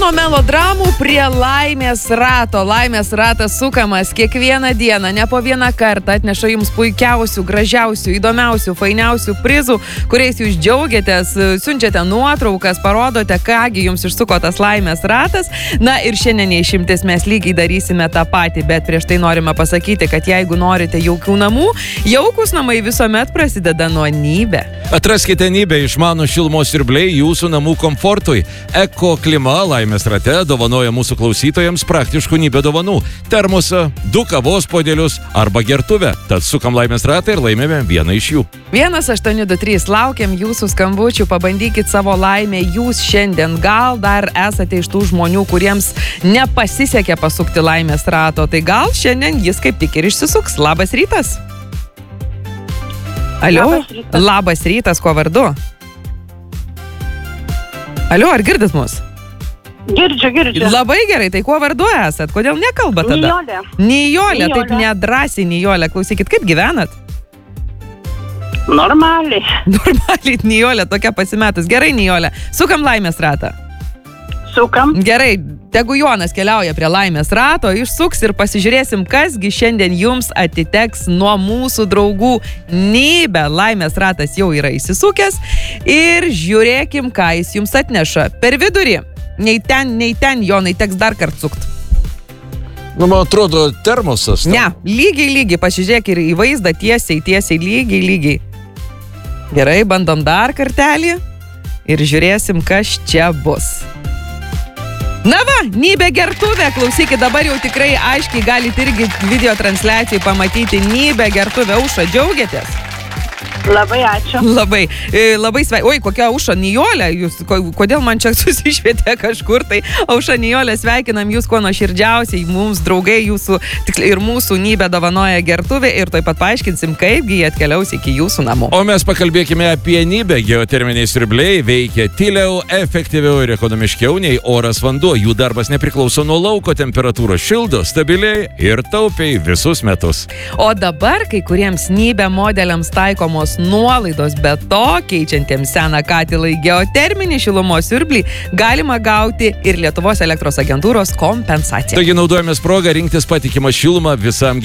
Nuo melodramų prie laimės rato. Laimės ratas sukamas kiekvieną dieną, ne po vieną kartą atneša jums puikiausių, gražiausių, įdomiausių, fainiausių prizų, kuriais jūs džiaugiatės, siunčiate nuotraukas, parodote, kągi jums išsuko tas laimės ratas. Na ir šiandien neišimtis mes lygiai darysime tą patį, bet prieš tai norime pasakyti, kad jeigu norite jaukių namų, jaukus namai visuomet prasideda nuo Nybė. Atraskite Nybę, išmanų šilumos siurbliai jūsų namų komfortui. Eko klima laimės rate dovanoja mūsų klausytojams praktiškų Nybė dovanų. Termosą, 2 kavos podėlius arba gertuvę. Tad sukam laimės ratą ir laimėme vieną iš jų. 1823, laukiam jūsų skambučių, pabandykit savo laimę jūs šiandien. Gal dar esate iš tų žmonių, kuriems nepasisekė pasukti laimės rato, tai gal šiandien jis kaip tik ir išsisuks. Labas rytas. Alio? Labas rytas, kuo vardu? Alio, ar girdit mus? Girdžiu. Labai gerai, tai kuo vardu esat? Kodėl nekalbat tada? Nijolė, taip nedrąsiai Nijolė. Klausykit, kaip gyvenat? Normaliai, Nijolė, tokia pasimetus. Gerai, Nijolė, sukam laimės ratą. sukam. Gerai, tegu Jonas keliauja prie laimės rato, išsuks ir pasižiūrėsim, kasgi šiandien jums atiteks nuo mūsų draugų Nybė. Laimės ratas jau yra įsisukęs ir žiūrėkim, ką jis jums atneša. Per vidurį, nei ten, Jonai, teks dar kart sukt. Nu, man atrodo, termosas. Ne, lygiai, pasižiūrėk ir į vaizdą tiesiai, lygiai. Gerai, bandom dar kartelį ir žiūrėsim, kas čia bus. Na va, Nybė gertuvė, klausykit, dabar jau tikrai aiškiai galite irgi video transliacijai pamatyti Nybė gertuvę. Aušra, džiaugiatės? Labai ačiū. Labai sveikinam. Oi, kokia Aušra, Nijolė, jūs, kodėl man čia susišvietė kažkur, tai Aušra, Nijolė, sveikinam jūs kuo nuoširdžiausiai, mums draugai jūsų, tiksliai ir mūsų Nybė dovanoja gertuvę ir taip pat paaiškinsim, kaipgi jie atkeliaus iki jūsų namų. O mes pakalbėkime apie Nybę. Geoterminiai siurbliai veikia tyliau, efektyviau ir ekonomiškiau nei oras vanduo. Jų darbas nepriklauso nuo lauko temperatūros, šildo stabiliai ir taupiai visus metus. O dabar kai kuriems Nybė modeliams taikomos nuolaidos, be to, keičiantiems seną katilą į geoterminį šilumos siurblį, galima gauti ir Lietuvos elektros agentūros kompensaciją. Taigi naudojamės progą rinktis patikimą šilumą visam